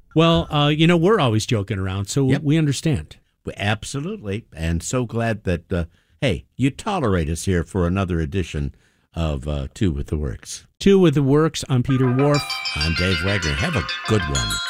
Well, we're always joking around, so Yep. we understand. Absolutely. And so glad that, hey, you tolerate us here for another edition of Two with the Works. Two with the Works. I'm Peter Wharf. I'm Dave Wagner. Have a good one.